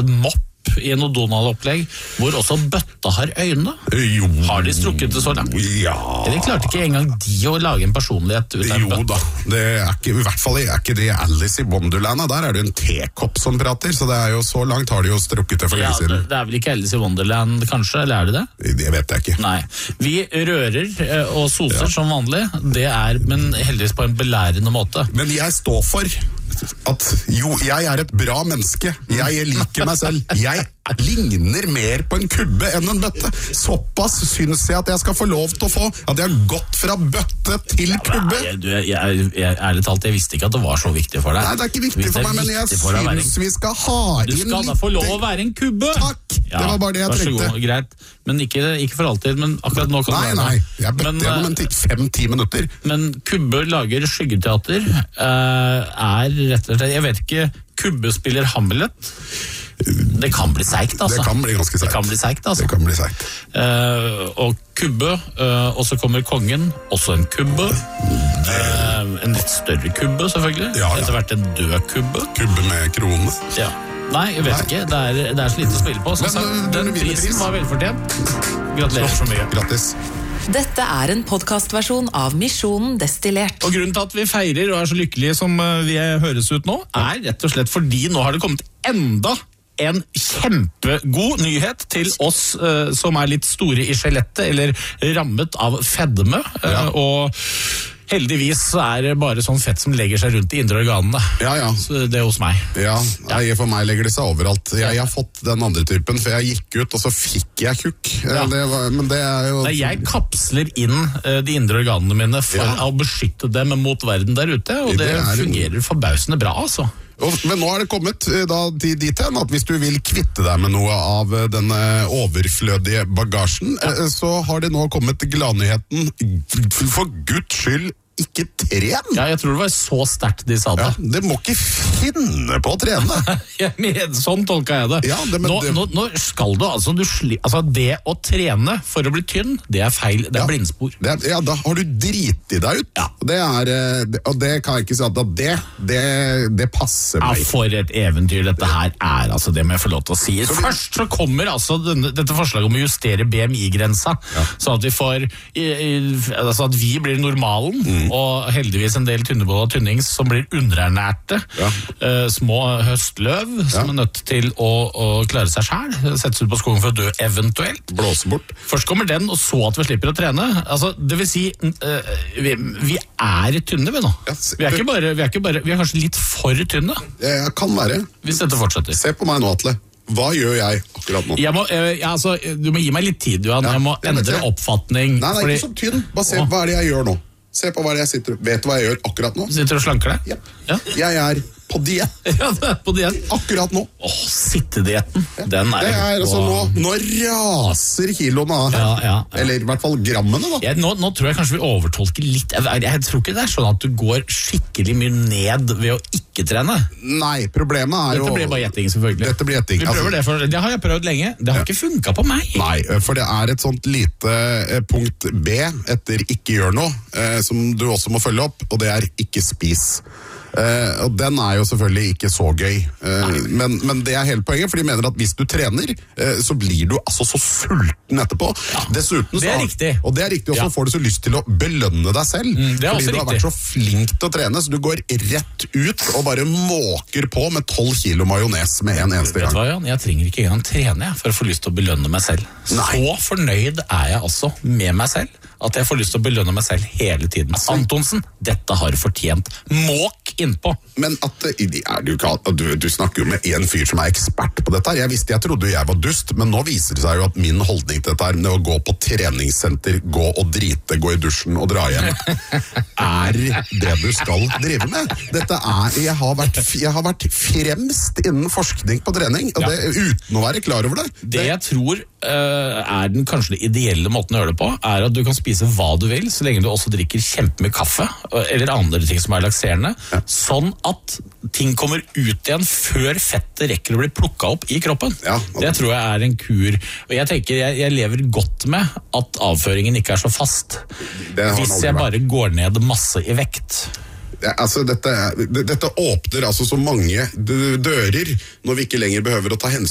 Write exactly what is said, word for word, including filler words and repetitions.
mopp i noe Donald-opplegg, hvor også bøtta har øyne. Jo. Har de strukket det så langt? Ja. Eller klarte ikke engang de å lage en personlighet ut av en Jo bøtte? da, det er ikke, i hvert fall er ikke det Alice i Wonderland, der er det en tekopp som prater, så det er jo så langt har de jo strukket det for Ja, lenge det, siden. det er vel ikke Alice i Wonderland, kanskje, eller er det det? Det vet jeg ikke. Nei. Vi rører eh, og soser ja. som vanlig, det er, men heldigvis på en belærende måte. Men jeg står for at jo, jeg er et bra menneske. Jeg liker meg selv. Jeg ligner mer på en kubbe enn en bøtte. Såpass synes jeg at jeg skal få lov til å få at jeg har gått fra bøtte til kubbe. Ja, du, jeg, jeg, jeg, ærlig talt, jeg visste ikke at det var så viktig for deg. Nei, det er ikke viktig for meg, men jeg synes vi skal ha inn litt. Du skal da få lov å være en kubbe. Takk, ja, det var bare det jeg trengte. Vær så god, greit. Men ikke, ikke for alltid, men akkurat nå kan nei, du være. Nei, nei, jeg bøtte gjennom en fem-ti minutter. Men Kubbe lager skyggeteater, uh, er rett og slett, jeg vet ikke, Kubbe spiller Hamlet. Det kan bli seigt, altså. Det kan bli ganske seigt. Det kan bli seigt, altså. Det kan bli seigt. Uh, og Kubbe, uh, og så kommer kongen, også en kubbe. Uh, en litt større kubbe, selvfølgelig. Ja, ja. Etter hvert en død kubbe. Kubbe med krone. Ja. Nei, jeg vet Nei. ikke. Det er, det er så lite å spille på. Men, sagt, den prisen pris. var velfortjent. Gratulerer så mye. Grattis. Dette er en podcastversjon av Misjonen Destillert. Og grunnen til at vi feirer og er så lykkelige som vi høres ut nå, er rett og slett fordi nå har det kommet enda en kjempegod nyhet til oss uh, som er litt store i skjelettet, eller rammet av fedme, uh, ja. og heldigvis er det bare sånn fett som legger seg rundt de indre organene. Ja, ja. Så det er hos meg. Ja, jeg, for meg legger det seg overalt. Jeg, jeg har fått den andre typen, for jeg gikk ut, og så fikk jeg kukk. Ja. Det var, men det er jo... Nei, jeg kapsler inn uh, de indre organene mine for ja. å beskytte dem mot verden der ute, og det, det er... fungerer forbausende bra, altså. Men nå er det kommet da, dit hen at hvis du vil kvitte deg med noe av denne overflødige bagasjen, ja. så har det nå kommet gladnyheten, for Guds skyld, ikke tren. Ja, jeg tror det var så sterkt de sa det. Ja, det må ikke finne på å trene. ja, men, sånn tolker jeg det. Ja, det, nå, det... Nå, nå skal du altså, du sli, altså det å trene for å bli tynn, det er feil, det er ja, blindspor. Det er, ja, da har du driti deg ut. Ja. Det er, og det kan jeg ikke si at det, det, det passer meg. Ja, for et eventyr dette her er, altså det må jeg få lov til å si. Så Først så kommer altså denne, dette forslaget om å justere B M I-grensa, ja. sånn at vi får, i, i, altså at vi blir normalen, mm. og heldigvis en del tynneboller og tynnings som blir underernærte, ja. uh, små høstløv som ja. er nødt til å, å klare seg selv, settes ut på skogen for å dø eventuelt. Blåse bort. Først kommer den, og så at vi slipper å trene. Altså, det vil si, uh, vi, vi er tynne vi nå. Ja, vi, er ikke bare, vi er ikke bare, vi er kanskje litt for tynne. Ja, kan være. Hvis dette fortsetter. Se på meg nå, Atle. Hva gjør jeg akkurat nå? Jeg må, jeg, altså, du må gi meg litt tid, Johan. Ja, jeg må endre oppfatning. Nei, nei, fordi... ikke så tynn. Bare se, hva er det jeg gjør nå? Se på hva jeg sitter. Vet du hva jeg gjør akkurat nå? Sitter og slanker deg? Ja. ja. Jeg er på diett. Ja, det er på diett. Akkurat nå. Åh, sittedietten. Ja. Den er... Det er altså nå, nå raser kiloene av. Ja, ja, ja. Eller i hvert fall grammene da. Ja, nå, nå tror jeg kanskje vi overtolker litt. Jeg, jeg tror ikke det er sånn at du går skikkelig mye ned ved å ikke trene. Nei, problemet er jo... Dette blir bare gjetting, selvfølgelig. Dette blir gjetting. Vi prøver altså... det, for det har jeg prøvd lenge. Det har ja. ikke funket på meg. Nei, for det er et sånt lite eh, punkt B etter ikke gjør noe, eh, som du også må følge opp, og det er ikke spis. Uh, og den er jo selvfølgelig ikke så gøy, uh, men, men det er hele poenget, for de mener at hvis du trener, uh, så blir du altså så sulten etterpå. Ja, Dessuten, det er så, riktig. Og det er riktig, og så ja. får du så lyst til å belønne deg selv, mm, det er fordi du har riktig. vært så flink til å trene, så du går rett ut og bare måker på med tolv kilo majones med en eneste gang. Vet du hva, Jan? Jeg trenger ikke engang trene for å få lyst til å belønne meg selv. Nei. Så fornøyd er jeg altså med meg selv, at jeg får lyst til å belønne meg selv hele tiden. Altså, Antonsen, dette har fortjent. Måk innpå. Men at, er du, du, du snakker jo med en fyr som er ekspert på dette her. Jeg visste, jeg trodde jeg var dust, men nå viser det seg jo at min holdning til dette her, med å gå på treningssenter, gå og drite, gå i dusjen og dra hjem, er det du skal drive med. Dette er, jeg har vært, jeg har vært fremst innen forskning på trening, og det, ja. uten å være klar over det. Det jeg tror uh, er den kanskje den ideelle måten å gjøre det på, er at du kan spise hva du vil, så lenge du også drikker kjempemye kaffe, eller andre ting som er lakserende, ja. sånn at ting kommer ut igjen før fettet rekker å bli plukket opp i kroppen. Ja, okay. Det tror jeg er en kur. Og jeg tenker, jeg, jeg lever godt med at avføringen ikke er så fast. Hvis jeg bare går ned masse i vekt. Ja, altså dette, dette åpner altså så mange dører når vi ikke lenger behøver å ta hensyn